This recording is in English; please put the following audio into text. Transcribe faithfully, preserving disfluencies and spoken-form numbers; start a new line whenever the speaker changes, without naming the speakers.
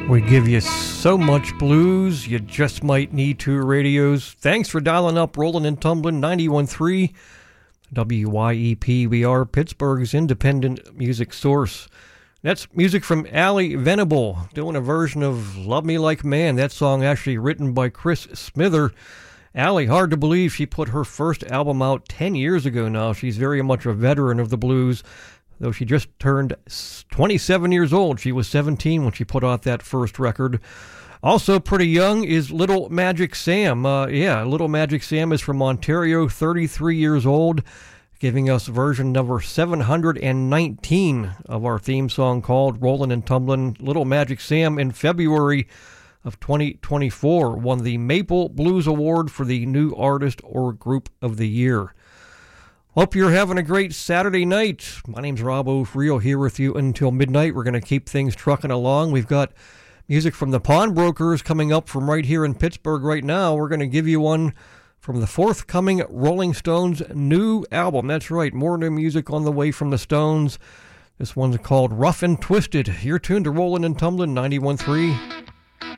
We give you so much blues, you just might need two radios. Thanks for dialing up Rollin' and Tumblin' ninety-one point three W Y E P. We are Pittsburgh's independent music source. That's music from Allie Venable, doing a version of Love Me Like Man. That song actually written by Chris Smither. Allie, hard to believe she put her first album out ten years ago now. She's very much a veteran of the blues, though she just turned twenty-seven years old. She was seventeen when she put out that first record. Also pretty young is Little Magic Sam. Uh, yeah, Little Magic Sam is from Ontario, thirty-three years old, giving us version number seven hundred nineteen of our theme song called Rollin' and Tumblin'. Little Magic Sam in February of twenty twenty-four won the Maple Blues Award for the New Artist or Group of the Year. Hope you're having a great Saturday night. My name's Rob O'Frio here with you until midnight. We're going to keep things trucking along. We've got music from the Pawnbrokers coming up from right here in Pittsburgh right now. We're going to give you one from the forthcoming Rolling Stones new album. That's right, more new music on the way from the Stones. This one's called Rough and Twisted. You're tuned to Rollin' and Tumblin' ninety-one point three.